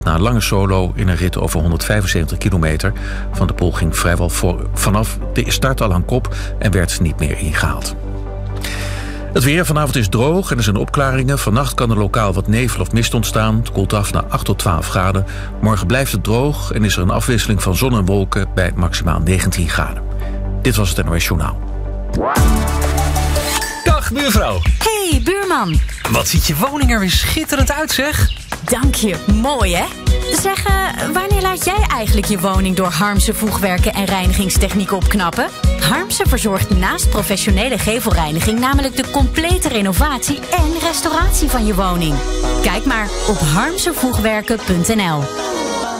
Na een lange solo in een rit over 175 kilometer. Van der Poel ging vrijwel vanaf de start al aan kop en werd niet meer ingehaald. Het weer vanavond is droog en er zijn opklaringen. Vannacht kan er lokaal wat nevel of mist ontstaan. Het koelt af naar 8 tot 12 graden. Morgen blijft het droog en is er een afwisseling van zon en wolken bij maximaal 19 graden. Dit was het NOS Journaal. Dag buurvrouw. Hey buurman. Wat ziet je woning er weer schitterend uit, zeg. Dank je, mooi hè? Zeg, wanneer laat jij eigenlijk je woning door Harmsen Voegwerken en Reinigingstechniek opknappen? Harmsen verzorgt naast professionele gevelreiniging namelijk de complete renovatie en restauratie van je woning. Kijk maar op harmsenvoegwerken.nl.